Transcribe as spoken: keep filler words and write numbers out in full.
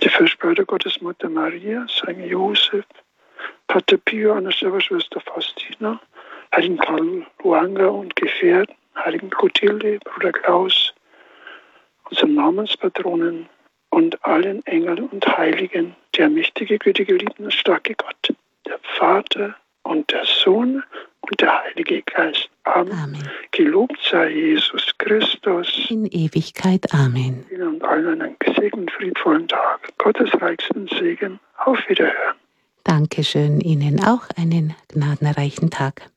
die Fürsprecher Gottesmutter Maria, Sankt Josef, Pater Pio, Anna Schwester Faustina, Heiligen Karl Luanga und Gefährten, Heiligen Clotilde, Bruder Klaus, unseren Namenspatronen und allen Engeln und Heiligen, der mächtige, gütige, liebende, starke Gott, der Vater und der Sohn und der Heilige Geist. Amen. Amen. Gelobt sei Jesus Christus. In Ewigkeit. Amen. Ihnen und allen einen gesegneten, friedvollen Tag. Gottes reichsten Segen. Auf Wiederhören. Dankeschön. Ihnen auch einen gnadenreichen Tag.